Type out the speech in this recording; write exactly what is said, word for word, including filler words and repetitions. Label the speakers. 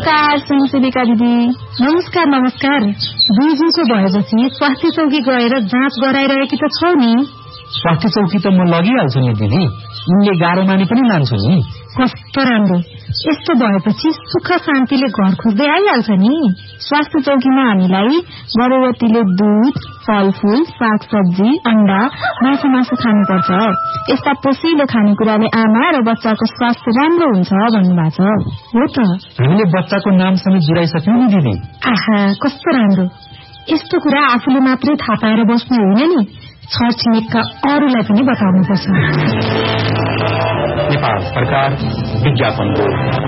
Speaker 1: नमस्कार स्वयंसेविका दिदी।
Speaker 2: नमस्कार नमस्कार। दुई दिनको भएपछि स्वास्थ्य चौकी गएर जाँच गराइरहेकी त छौ नि?
Speaker 3: स्वास्थ्य चौकी त म लगिहाल्छु नि दिदी, उनले गाह्रो माने पनि लान्छु नि।
Speaker 2: कस्तो राम्रो। यस्तो भएपछि सुख शान्तिले घर खोज्दै आइहाल्छ नि।
Speaker 1: स्वास्थ्य चौकीमा हामीलाई गर्भवतीले दुध, फलफूल, सागसब्जी, अण्डा, माछा मासु खानुपर्छ। यस्ता पोषिलो खानेकुराले आमा र बच्चाको स्वास्थ्य राम्रो हुन्छ भन्नुभएको छ।
Speaker 2: हो त,
Speaker 3: हामीले बच्चाको नाम समेत जुराइसक्यौं नि दिदी।
Speaker 2: आहा कस्तो राम्रो। यस्तो कुरा आफूले मात्रै थाहा पाएर बस्नु होइन नि, छरछिमेकका अरूलाई पनि बताउनुपर्छ।
Speaker 3: नेपाल सरकार विज्ञापन बोर्ड।